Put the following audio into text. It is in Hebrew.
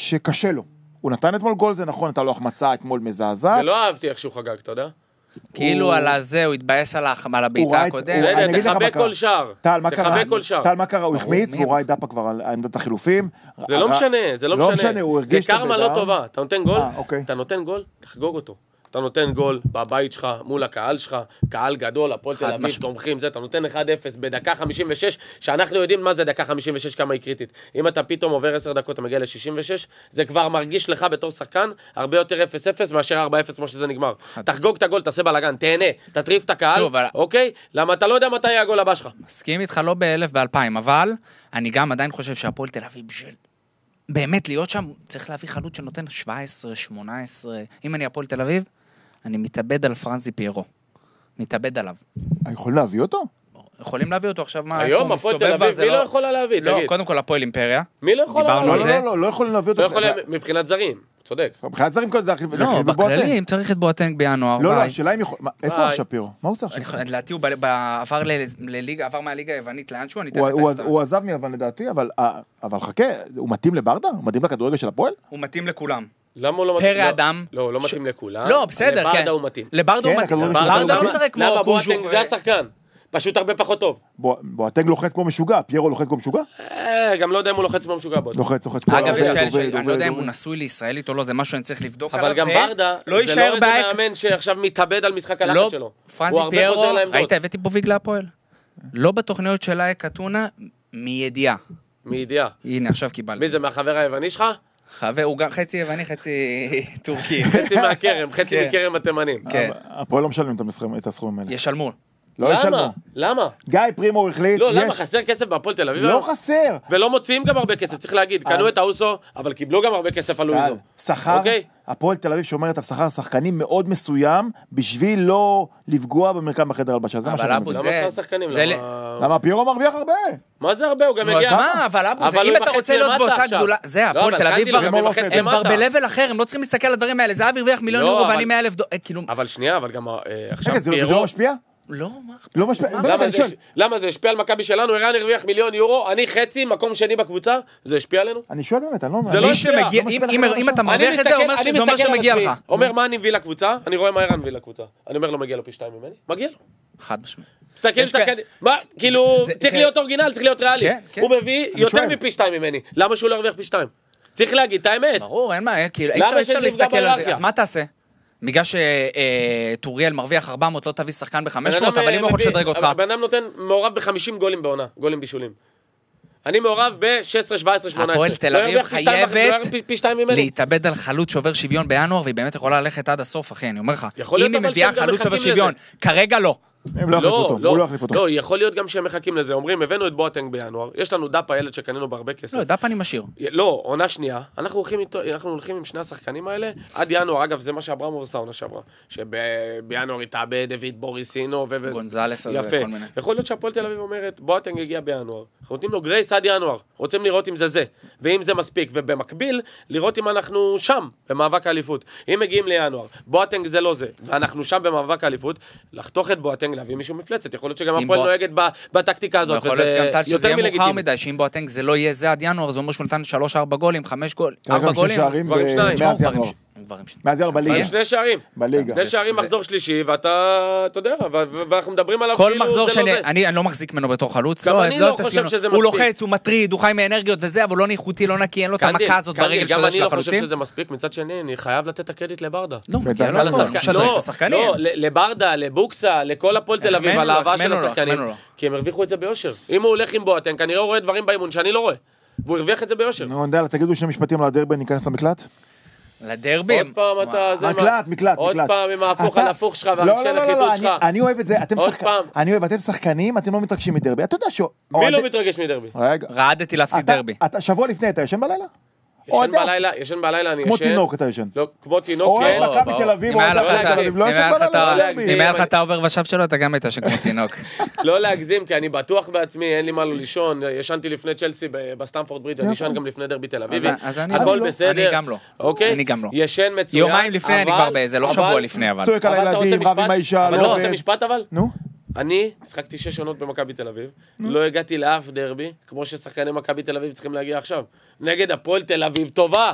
שקשה לו. הוא נתן אתמול גול, זה נכון, אתה לא החמצה אתמול מזעזע. ולא אהבתי איך שהוא חגג, אתה יודע? כאילו על הזה, הוא התבאס על הבעיטה הקודם. תחבק כל שער. טל, מה קרה? הוא החמיץ, והוא ראה את דאפה כבר על עמדת החילופים. זה לא משנה, זה לא משנה. זה קרמה לא טובה. אתה נותן גול, תחגוג אותו. אתה נותן גול בבית שלך, מול הקהל שלך, קהל גדול, הפועל תל אביב, תומכים, אתה נותן 1-0 בדקה 56, שאנחנו יודעים מה זה דקה 56, כמה היא קריטית. אם אתה פתאום עובר 10 דקות, אתה מגיע ל-66, זה כבר מרגיש לך בתור שחקן, הרבה יותר 0-0 מאשר 4-0 כמו שזה נגמר. תחגוג את הגול, תעשה בלגן, תהנה, תטריף את הקהל, אוקיי? למה אתה לא יודע מתי יהיה הגול הבא שלך. מסכים איתך לא ב-1000 ב-2000, אבל אני גם עדיין חושב שהפועל תל אביב בשביל באמת להיות שם, צריך להביא חלוץ שנותן 17, 18. אם אני הפועל תל אביב, אני מתאבד על פרנזי פיירו. מתאבד עליו. יכולים להביא אותו? יכולים להביא אותו עכשיו, מה, היום הפועל תל אביב, מי לא יכולה להביא? לא, קודם כל הפועל אימפריה. מי לא יכולה להביא? לא יכולים להביא אותו. לא יכולים מבחינת זרים, צודק. מבחינת זרים כל זה, לא, בכללי, אם צריך את בואטנג בינואר. לא, השאלה אם יכול... איפה שפירו? מה הוא עושה עכשיו? לדעתי הוא עבר מהליגה היוונית לאנשהו, הוא עזב מיוון לדעתי, אבל חכה, הוא מתאים לברדה? הוא מתאים לכדורגל של הפועל? הוא מתאים לכולם. למה הוא לא מתאים? פרא אדם. לא, לא מתאים לכולם. לא, בסדר, כן. לברדה הוא מתאים. לברדה הוא מתאים. ברדה לא משחק כמו קוז'וך. למה בואטנג זה השחקן? פשוט הרבה פחות טוב. בואטנג לוחץ כמו משוגע, פיירו לוחץ כמו משוגע? גם לא יודע אם הוא לוחץ כמו משוגע בואטנג. לוחץ. אגב, יש כאלה שאני לא יודע אם הוא נשוי לישראלית או לא, זה משהו שאני צריך לבדוק עליו. אבל גם ברדה, זה לא איזה מאמן שעכשיו מתאבד על משחק הלחץ שלו. פרנזי פיירו, ראית, הבאתי פה ויגלה הפועל. לא בתוכניות של אייק אתונה, מידיעה. מידיעה. הנה, עכשיו קיבלתי. מי זה, מהחבר היווני שלך? חבר, הוא גם חצי יווני, חצי טורקי. חצי מהכרם, חצי מכרם התימנים. כן. הפועל לא משלמים את הסכומים האלה. ישלמו. לא ישלמו. למה? גיא פרימו החליט. לא, למה? חסר כסף בהפועל תל אביב? לא חסר. ולא מוציאים גם הרבה כסף, צריך להגיד. קנו את האוסו, אבל קיבלו גם הרבה כסף על לואיזו. שכר, הפועל תל אביב שומרת על שכר שחקנים מאוד מסוים, בשביל לא לפגוע במרקם בחדר הלבשה. זה מה שאני מבין. למה שחקנים? למה פיירו מרוויח הרבה? מה זה הרבה? הוא גם מגיע... אבל אבו, אם אתה רוצה להיות קבוצה גדולה, זה הפועל תל אביב הם כבר ב-level אחר, הם לא צריכים להסתכל על הדברים האלה. זה אבי הרוויח מיליון יורו ואני 100,000 דולר. אבל שנייה, אבל גם עכשיו פיירו... זה לא משפיע? לא משפיע. למה זה השפיע על מכבי שלנו? ערן הרוויח 1,000,000 יורו, אני חצי, מקום שני בקבוצה, זה השפיע עלינו? אני שואל באמת, אני לא אומר. זה לא השפיע. אם אתה מרוויח את זה, זה אומר שמגיע לך. אומר מה אני מביא לקבוצה, אני רואה מה ערן מביא לקבוצה. אני אומר לו מגיע לו פי 2 ממני, מגיע לו. חד משמעית. תסתכל, מה, כאילו, צריך להיות אורגינל, צריך להיות ריאלי. הוא מביא יותר מפי 2 ממני. למה שהוא לא הרוויח פי 2? צריך להגיד את האמת. ברור, אין מה, כאילו, אפשר להסתכל על זה. אז מה תעשה? בגלל שטוריאל מרוויח 400, לא תביא שחקן ב-500, אבל אם הוא יכול לשדרג אותך. הבן אדם נותן מעורב ב-50 גולים בעונה, גולים בישולים. אני מעורב ב-16, 17, 18. הפועל תל אביב חייבת להתאבד על חלוץ שובר שוויון בינואר, והיא באמת יכולה ללכת עד הסוף, אחי, אני אומר לך. אם היא מביאה חלוץ שובר שוויון, כרגע לא. הם לא יחליפו אותו, הוא לא יחליף אותו. לא, יכול להיות גם שהם מחכים לזה. אומרים, הבאנו את בואטנג בינואר, יש לנו דאפה ילד שקנינו בהרבה כסף. לא, דאפה אני משאיר. לא, עונה שנייה, אנחנו הולכים עם שני השחקנים האלה, עד ינואר, אגב, זה מה שאברמוב עשה עונה שעברה, שבינואר התאבד, הביא את בוריסינו, גונזלס, יפה. יכול להיות שהפועל תל אביב אומרת, בואטנג הגיע בינואר, אנחנו נותנים לו גרייס עד ינואר, רוצים לראות אם זה, ואם זה מספיק, ובמקביל, לראות אם אנחנו שם, במאבק האליפות. אם מגיעים לינואר, בואטנג זה לא זה, ואנחנו שם במאבק האליפות, לחתוך את בואטנג, להביא מישהו מפלצת. יכול להיות שגם הפועל נוהגת בטקטיקה הזאת, יכול להיות גם טל שזה יהיה מאוחר מדי, שאם בואטנג זה לא יהיה זה עד ינואר, זה אומר שהוא נתן 3-4 גולים, 5 גולים, 4 גולים. כבר עם 2. מאז ינואר בליגה. 2 שערים. בליגה. 2 שערים מחזור שלישי, ואתה יודע, ואנחנו מדברים עליו כל מחזור אני לא מחזיק ממנו בתור חלוץ, גם אני לא חושב שזה מספיק. הוא לוחץ, הוא מטריד, הוא חי מאנרגיות וזה, אבל לא ניחותי, לא נקי, אין לו את המכה הזאת ברגל של החלוצים. גם אני לא חושב שזה מספיק, מצד שני, אני חייב לתת הקרדיט לברדה. לא, מגיע לו, לא, לברדה, לבוקסה, לכל הפועל תל אביב, על האהבה של השחקנים, כי הם הרוויחו את זה ביושר. אם הוא הולך עם בואטנג, כנראה הוא רואה דברים באימון שאני לא רואה. והוא הרוויח את זה ביושר. נו, דאלה, תגידו שני משפטים על הדרבי, ניכנס למקלט? לדרבי. עוד פעם אתה... מקלט. עוד פעם עם ההפוך על הפוך שלך והרגשן החיתות שלך. אני אוהב את זה, אתם שחקנים, אתם לא מתרגשים מדרבי. אתה יודע מי לא מתרגש מדרבי? רעדתי להפסיד דרבי. שבוע לפני אתה ישן בלילה? ישן בלילה, אני ישן. כמו תינוק אתה ישן. לא, כמו תינוק, כן. אוהד מכבי תל אביב, אוהד מכבי תל אביב, לא ישן בלילה. אם היה לך את העובר ושב שלו, אתה גם היית ישן כמו תינוק. לא להגזים, כי אני בטוח בעצמי, אין לי מה לא לישון. ישנתי לפני צ'לסי בסטמפורד ברידג', אני ישן גם לפני דרבי תל אביבי. הכל בסדר. אני גם לא. אוקיי? אני גם לא. ישן מצוין. יומיים לפני אני כבר באיזה, לא שבוע לפני אבל. צועק על הילדים, רב עם האישה, אבל לא לא עובד. רוצה משפט אבל? נו? אני שחקתי 6 עונות במכבי תל אביב, לא הגעתי לאף דרבי, כמו ששחקני מכבי תל אביב צריכים להגיע עכשיו. נגד הפועל תל אביב טובה,